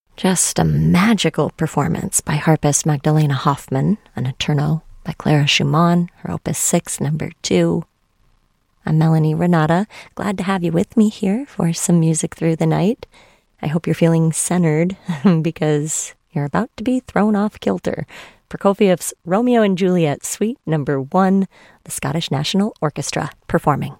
Just a magical performance by harpist Magdalena Hoffmann, an Eterno by Clara Schumann, her Opus 6, number 2. I'm Melanie Renata, glad to have you with me here for some music through the night. I hope you're feeling centered because you're about to be thrown off kilter. Prokofiev's Romeo and Juliet, Suite number 1, the Scottish National Orchestra performing.